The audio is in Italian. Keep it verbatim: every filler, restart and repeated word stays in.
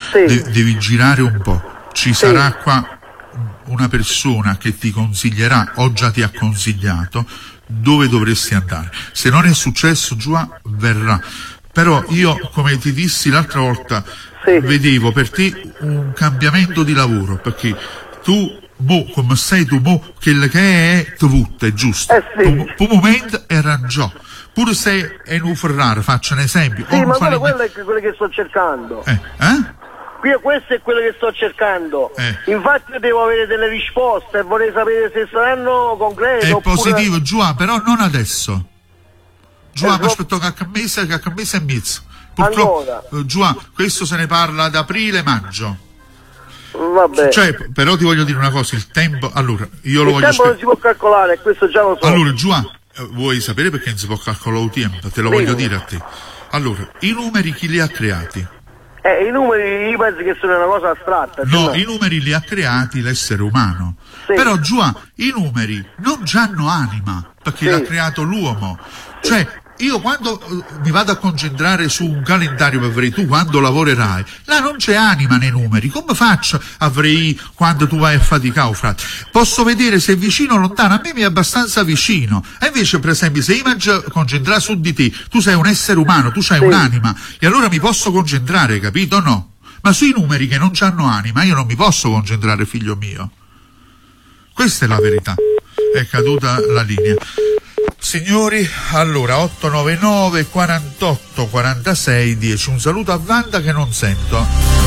sì. de- devi girare un po'. Ci sì. sarà qua una persona che ti consiglierà, o già ti ha consigliato, dove dovresti andare. Se non è successo, Giua, verrà. Però io, come ti dissi l'altra volta, sì. vedevo per te un cambiamento di lavoro, perché tu, mo, come sei tu, mo, quello che è, tu è giusto. Eh sì. Per un momento era già. Pure se è un Ferrari, faccio un esempio. Sì, ma quello, quello è quello che sto cercando. Eh? eh? Qui questo è quello che sto cercando. Eh. Infatti io devo avere delle risposte e vorrei sapere se saranno concrete. È oppure... positivo, Giua, però non adesso. Giua, Eh, mi aspetto che a mese, che a mese e mezzo. Purtroppo, eh, Giua, questo se ne parla ad aprile, maggio. Vabbè. Cioè, però ti voglio dire una cosa, il tempo, allora, io lo il voglio tempo non spiegare. si può calcolare, questo già lo so. Allora, Giua, eh, vuoi sapere perché non si può calcolare il tempo? Te lo Sì. voglio dire a te. Allora, i numeri chi li ha creati? Eh, i numeri io penso che sono una cosa astratta. No, cioè i numeri li ha creati l'essere umano. Sì. Però Giua, i numeri non hanno anima, perché Sì. l'ha creato l'uomo. Cioè, io quando eh, mi vado a concentrare su un calendario per vedere tu quando lavorerai, là non c'è anima nei numeri. Come faccio a vedere quando tu vai a faticare, frate? Posso vedere se è vicino o lontano, a me mi è abbastanza vicino. E invece, per esempio, se io mi concentrare su di te, tu sei un essere umano, tu hai Sì. un'anima, e allora mi posso concentrare, capito o no? Ma sui numeri che non hanno anima io non mi posso concentrare, figlio mio. Questa è la verità. È caduta la linea. Signori, allora otto nove nove quarantotto quarantasei dieci. Un saluto a Wanda che non sento.